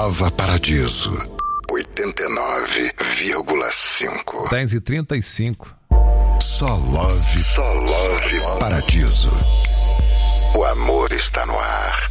Nova Paradiso 89,5. 10h35. Só Love Paradiso. O amor está no ar.